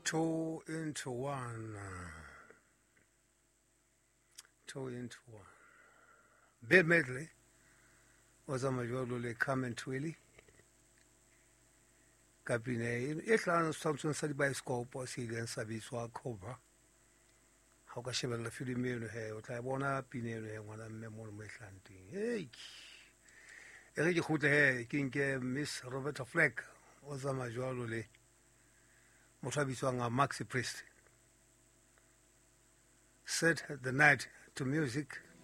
Two into one. Two into one. Bill Medley was a majority comment Willie. Kabine ehlano Samson sa dibaiscope si gen sabiswa cover. How ka shebella film eno he o tla bona pinelo he ngwana mme mo mehlanting. Hey. Ere ke khutla he ke nke Miss Roberta Fleck o za majority mothabiswa nga Maxi Priest. Set the night to music.